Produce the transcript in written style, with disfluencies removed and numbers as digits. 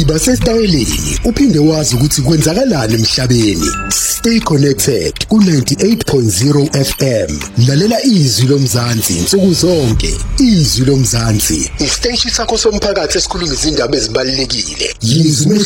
Yiba sesitayeleni uphinde wazi ukuthi kwenzakalani emhlabeni. Stay connected ku98.0 FM. Lalela izwi lomzansi insuku zonke. Izwi lomzansi, isiteshi sakho somphakathi esikhuluma izindaba ezibalulekile. Yizwi